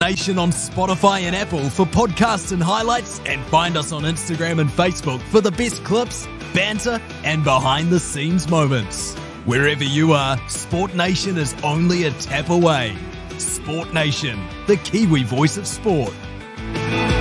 Nation on Spotify and Apple for podcasts and highlights, and find us on Instagram and Facebook for the best clips, banter, and behind-the-scenes moments. Wherever you are, Sport Nation is only a tap away. Sport Nation, the Kiwi voice of sport.